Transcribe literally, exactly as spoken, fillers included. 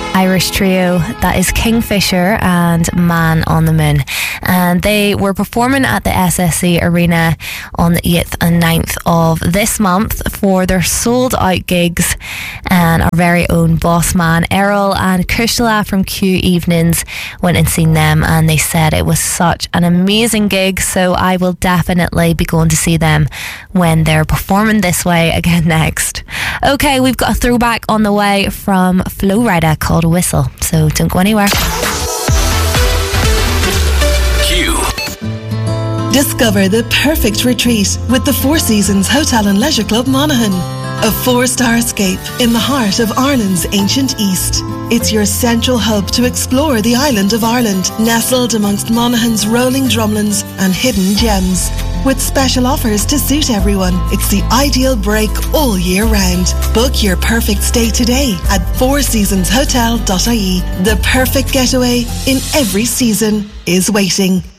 Irish trio that is Kingfisher and Man on the Moon, and they were performing at the S S C Arena on the eighth and ninth of this month for their sold out gigs, and our very own boss man Errol and Kushla from Q Evenings went and seen them, and they said it was such an amazing gig, so I will definitely be going to see them when they're performing this way again next. Okay, we've got a throwback on the way from Flo Rida called Whistle, so don't go anywhere. Q. Discover the perfect retreat with the Four Seasons Hotel and Leisure Club Monaghan. A four-star escape in the heart of Ireland's ancient East. It's your central hub to explore the island of Ireland, nestled amongst Monaghan's rolling drumlins and hidden gems. With special offers to suit everyone, it's the ideal break all year round. Book your perfect stay today at four seasons hotel dot I E. The perfect getaway in every season is waiting.